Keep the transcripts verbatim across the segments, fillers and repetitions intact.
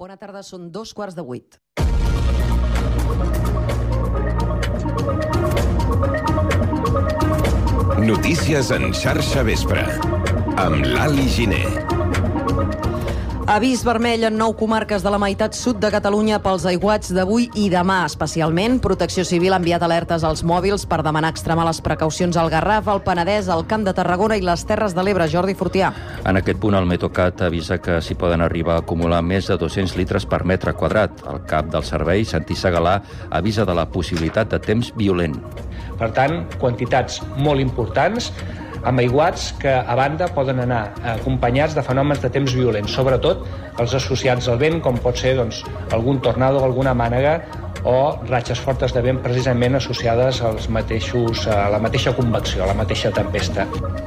Bona tarda, són dos quarts de vuit. Notícies en xarxa vespre, amb l'Ali Giner. Avís vermell en nou comarques de la meitat sud de Catalunya pels aiguats d'avui i demà. Especialment, Protecció Civil ha enviat alertes als mòbils per demanar extremar les precaucions al Garraf, al Penedès, al Camp de Tarragona i les Terres de l'Ebre. Jordi Fortià. En aquest punt, el Metocat avisa que s'hi poden arribar a acumular més de dos-cents litres per metre quadrat. El cap del servei, Santi Segalà, avisa de la possibilitat de temps violent. Per tant, quantitats molt importants, amb aiguats que, a banda, poden anar acompanyats de fenòmens de temps violents, sobretot els associats al vent, com pot ser doncs, algun tornado o alguna mànega, o ratxes fortes de vent precisament associades als mateixos, a la mateixa convecció, a la mateixa tempesta.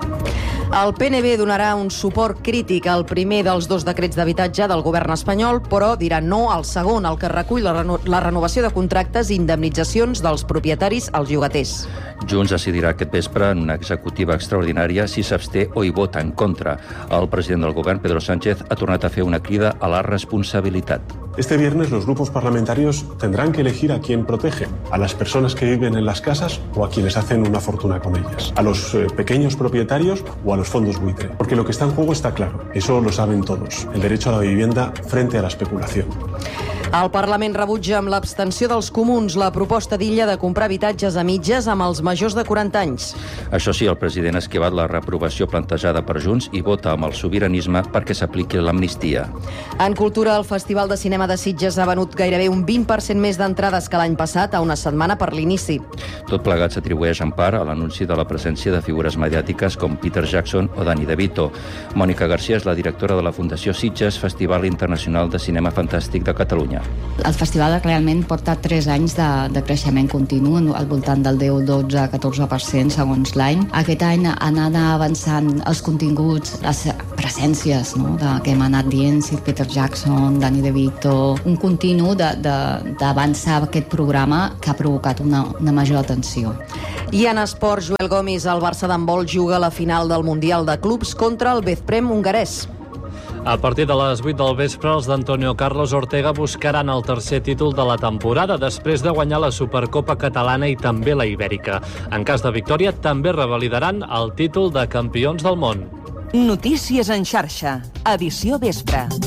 El P N B donarà un suport crític al primer dels dos decrets d'habitatge del govern espanyol, però dirà no al segon, el que recull la, reno la renovació de contractes i indemnitzacions dels propietaris als llogaters. Junts decidirà aquest vespre en una executiva extraordinària si s'absté o hi vota en contra. El president del govern, Pedro Sánchez, ha tornat a fer una crida a la responsabilitat. Este viernes los grupos parlamentarios tendrán que elegir a quién protegen, a las personas que viven en las casas o a quienes hacen una fortuna con ellas, a los eh, pequeños propietarios o a los fondos buitre. Porque lo que está en juego está claro, eso lo saben todos, el derecho a la vivienda frente a la especulación. El Parlament rebutja amb l'abstenció dels comuns la proposta d'Illa de comprar habitatges a mitges amb els majors de quaranta anys. Això sí, el president ha esquivat la reprovació plantejada per Junts i vota amb el sobiranisme perquè s'apliqui l'amnistia. En cultura, el Festival de Cinema de Sitges ha venut gairebé un vint per cent més d'entrades que l'any passat, a una setmana per l'inici. Tot plegat s'atribueix en part a l'anunci de la presència de figures mediàtiques com Peter Jackson o Danny DeVito. Mònica Garcia és la directora de la Fundació Sitges, Festival Internacional de Cinema Fantàstic de Catalunya. El festival realment porta tres anys de, de creixement continu, al voltant del deu, dotze, catorze per cent segons l'any. Aquest any han anat avançant els continguts, les presències, no?, de, que hem anat dient, Sir Peter Jackson, Danny DeVito, un continu d'avançar aquest programa que ha provocat una, una major atenció. I en esport, Joel Gomis, el Barça d'handbol juga a la final del Mundial de Clubs contra el Bezprem hongarès. A partir de les vuit del vespre, els d'Antonio Carlos Ortega buscaran el tercer títol de la temporada després de guanyar la Supercopa Catalana i també la Ibèrica. En cas de victòria, també revalidaran el títol de campions del món. Notícies en xarxa, edició vespre.